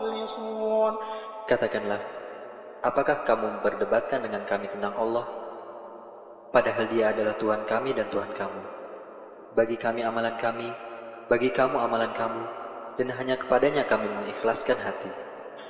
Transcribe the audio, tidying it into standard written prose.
مخلصون. Katakanlah, apakah kamu memperdebatkan dengan kami tentang Allah? Padahal Dia adalah Tuhan kami dan Tuhan kamu. Bagi kami amalan kami, bagi kamu amalan kamu, dan hanya kepadanya kami mengikhlaskan hati.